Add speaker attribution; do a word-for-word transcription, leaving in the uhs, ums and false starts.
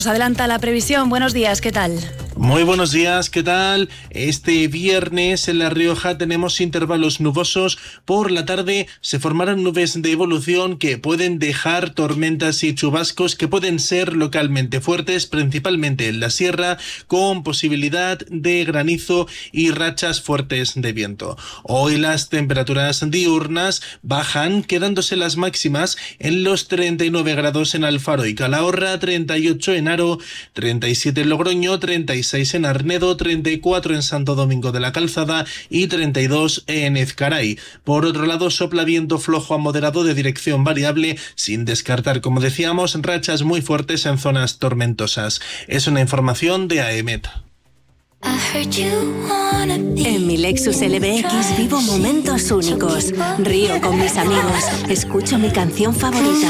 Speaker 1: Nos adelanta la previsión. Buenos días, ¿qué tal?
Speaker 2: Muy buenos días, ¿qué tal? Este viernes en La Rioja tenemos intervalos nubosos. Por la tarde se formarán nubes de evolución que pueden dejar tormentas y chubascos que pueden ser localmente fuertes, principalmente en la sierra, con posibilidad de granizo y rachas fuertes de viento. Hoy las temperaturas diurnas bajan, quedándose las máximas en los treinta y nueve grados en Alfaro y Calahorra, treinta y ocho en Haro, treinta y siete en Logroño, treinta y seis en Arnedo, treinta y cuatro en Santo Domingo de la Calzada y treinta y dos en Ezcaray. Por otro lado, sopla viento flojo a moderado de dirección variable, sin descartar, como decíamos, rachas muy fuertes en zonas tormentosas. Es una información de A E M E T.
Speaker 3: En mi Lexus L B X vivo momentos únicos. Río con mis amigos. Escucho mi canción favorita.